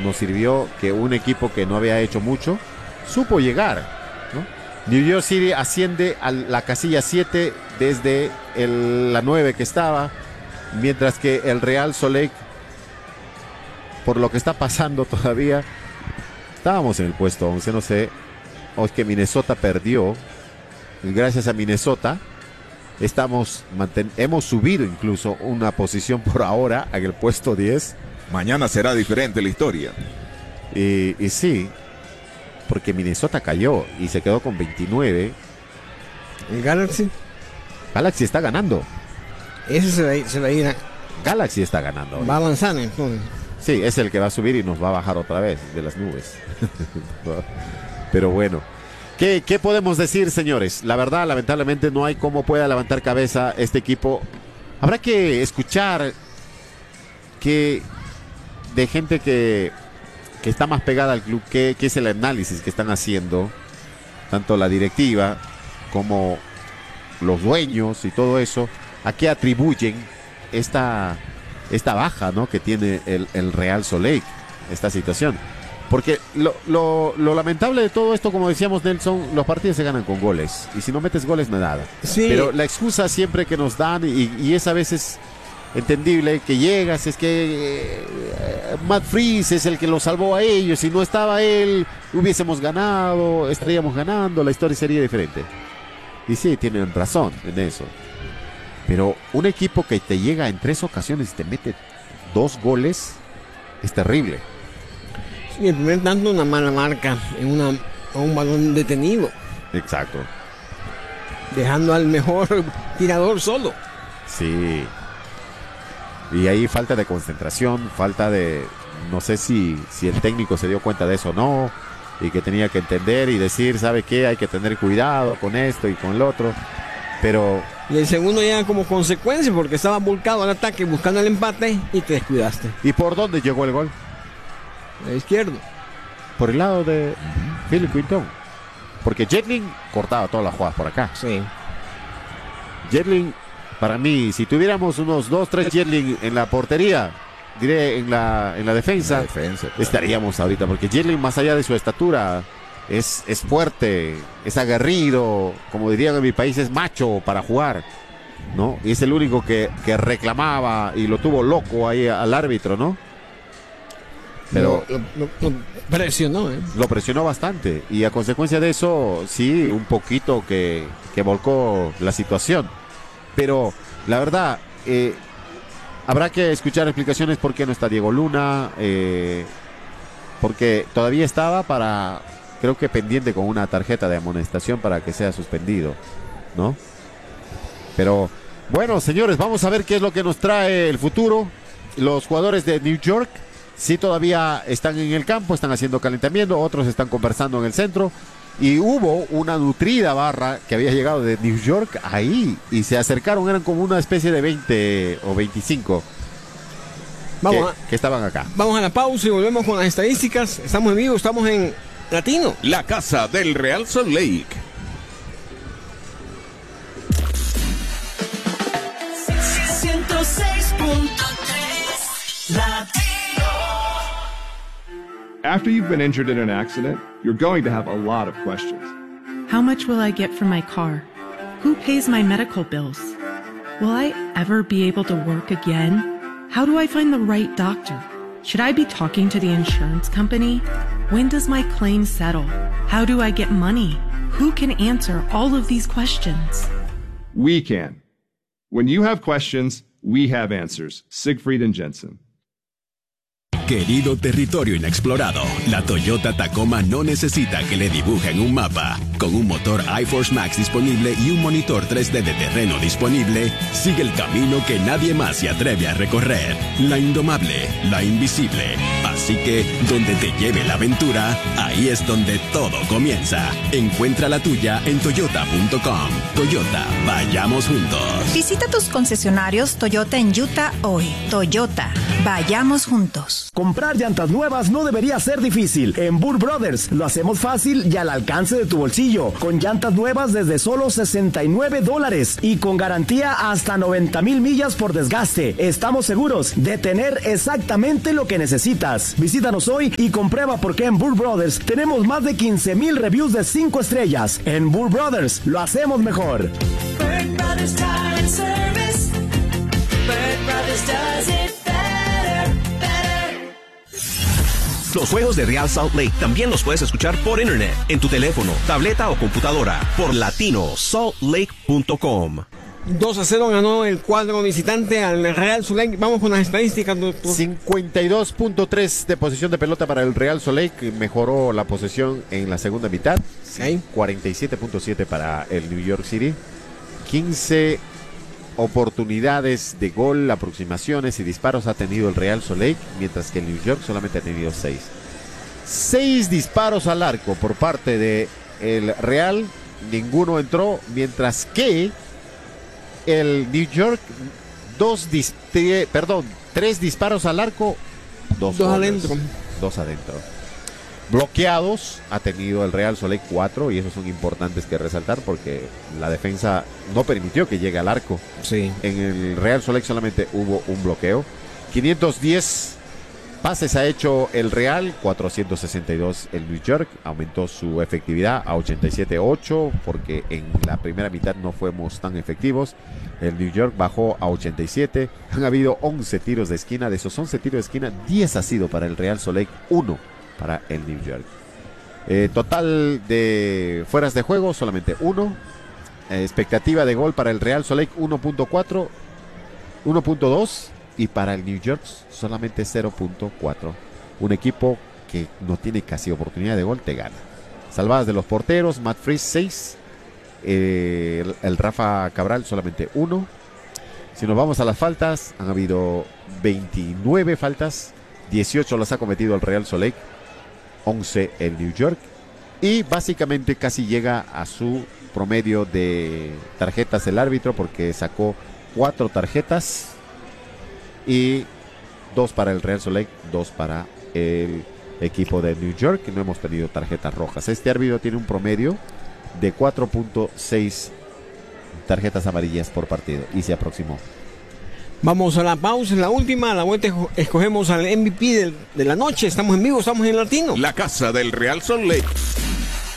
nos sirvió que un equipo que no había hecho mucho supo llegar, ¿no? New York City asciende a la casilla 7 desde la 9 que estaba, mientras que el Real Salt Lake, por lo que está pasando todavía, estábamos en el puesto 11, no sé, o es que Minnesota perdió. Gracias a Minnesota hemos subido incluso una posición por ahora en el puesto 10. Mañana será diferente la historia. Y sí, porque Minnesota cayó y se quedó con 29. ¿El Galaxy? Galaxy está ganando. Ese se va a ir Galaxy está ganando. Va a avanzar entonces. Sí, es el que va a subir y nos va a bajar otra vez de las nubes. Pero bueno, ¿qué podemos decir, señores? La verdad, lamentablemente no hay cómo pueda levantar cabeza este equipo. Habrá que escuchar de gente que está más pegada al club, qué es el análisis que están haciendo, tanto la directiva como los dueños y todo eso, a qué atribuyen esta baja, ¿no?, que tiene el Real Salt Lake, esta situación. Porque lo lamentable de todo esto, como decíamos, Nelson, los partidos se ganan con goles, y si no metes goles no es nada. Sí. Pero la excusa siempre que nos dan, y es a veces entendible, que llegas, es que Matt Freese es el que lo salvó a ellos, si no estaba él hubiésemos ganado, estaríamos ganando, la historia sería diferente. Y sí, tienen razón en eso, pero un equipo que te llega en 3 ocasiones y te mete 2 goles es terrible. Sí, el primer tanto, una mala marca en un balón detenido. Exacto. Dejando al mejor tirador solo. Sí. Y ahí falta de concentración, falta de... No sé si el técnico se dio cuenta de eso o no, y que tenía que entender y decir, ¿sabe qué? Hay que tener cuidado con esto y con lo otro. Pero... Y el segundo llega como consecuencia porque estaba volcado al ataque buscando el empate y te descuidaste. ¿Y por dónde llegó el gol? A la izquierda. Por el lado de Phil Quinton. Porque Jetling cortaba todas las jugadas por acá. Sí. Jetling, para mí, si tuviéramos unos 2-3 Jetling en la portería, diré en la defensa, Claro. estaríamos ahorita. Porque Jetling, más allá de su estatura, es fuerte, es aguerrido, como dirían en mi país, es macho para jugar, ¿no? Y es el único que reclamaba y lo tuvo loco ahí al árbitro, ¿no? Pero lo presionó, ¿eh? lo presionó bastante y a consecuencia de eso, sí, un poquito que volcó la situación. Pero la verdad, habrá que escuchar explicaciones por qué no está Diego Luna, porque todavía estaba creo que pendiente con una tarjeta de amonestación para que sea suspendido, ¿no? Pero bueno, señores, vamos a ver qué es lo que nos trae el futuro. Los jugadores de New York sí todavía están en el campo, están haciendo calentamiento, otros están conversando en el centro. Y hubo una nutrida barra que había llegado de New York ahí y se acercaron, eran como una especie de 20 o 25 que estaban acá. Vamos a la pausa y volvemos con las estadísticas. Estamos en vivo, estamos en Latino. La casa del Real Salt Lake. After you've been injured in an accident, you're going to have a lot of questions. How much will I get for my car? Who pays my medical bills? Will I ever be able to work again? How do I find the right doctor? Should I be talking to the insurance company? When does my claim settle? How do I get money? Who can answer all of these questions? We can. When you have questions, we have answers. Siegfried and Jensen. Querido territorio inexplorado, la Toyota Tacoma no necesita que le dibujen un mapa. Con un motor iForce Max disponible y un monitor 3D de terreno disponible, sigue el camino que nadie más se atreve a recorrer. La indomable, la invisible. Así que, donde te lleve la aventura, ahí es donde todo comienza. Encuentra la tuya en toyota.com. Toyota, vayamos juntos. Visita tus concesionarios Toyota en Utah hoy. Toyota, vayamos juntos. Comprar llantas nuevas no debería ser difícil. En Bull Brothers lo hacemos fácil y al alcance de tu bolsillo. Con llantas nuevas desde solo $69 y con garantía hasta 90,000 millas por desgaste. Estamos seguros de tener exactamente lo que necesitas. Visítanos hoy y comprueba por qué en Bull Brothers tenemos más de 15,000 reviews de 5 estrellas. En Bull Brothers lo hacemos mejor. Bird Brothers Tire and Service. Bird Brothers does it better, better. Los juegos de Real Salt Lake también los puedes escuchar por internet, en tu teléfono, tableta o computadora, por latinosaltlake.com. 2-0 ganó el cuadro visitante al Real Salt Lake. Vamos con las estadísticas, doctor. 52.3 de posesión de pelota para el Real Salt Lake. Mejoró la posesión en la segunda mitad. Sí. 47.7 para el New York City. 15 oportunidades de gol, aproximaciones y disparos ha tenido el Real Salt Lake, mientras que el New York solamente ha tenido 6. 6 disparos al arco por parte de el Real, ninguno entró, mientras que el New York 3 disparos al arco, 2 adentro. 2 adentro. Bloqueados ha tenido el Real Salt Lake 4, y esos son importantes que resaltar porque la defensa no permitió que llegue al arco. Sí. En el Real Salt Lake solamente hubo un bloqueo. 510 pases ha hecho el Real, 462 el New York. Aumentó su efectividad a 87.8 porque en la primera mitad no fuimos tan efectivos. El New York bajó a 87. Han habido 11 tiros de esquina. De esos 11 tiros de esquina, 10 ha sido para el Real Salt Lake, 1 para el New York. Total de fueras de juego, solamente 1. Expectativa de gol para el Real Salt Lake, 1.4, 1.2. Y para el New York, solamente 0.4. Un equipo que no tiene casi oportunidad de gol, te gana. Salvadas de los porteros, Matt Freese 6. El Rafa Cabral solamente 1. Si nos vamos a las faltas, han habido 29 faltas. 18 las ha cometido el Real Salt Lake, 11 el New York, y básicamente casi llega a su promedio de tarjetas el árbitro, porque sacó 4 tarjetas y 2 para el Real Salt Lake, 2 para el equipo de New York. No hemos tenido tarjetas rojas. Este árbitro tiene un promedio de 4.6 tarjetas amarillas por partido y se aproximó. Vamos a la pausa, en la última, a la vuelta escogemos al MVP de la noche. Estamos en vivo, estamos en Latino. La casa del Real Salt Lake.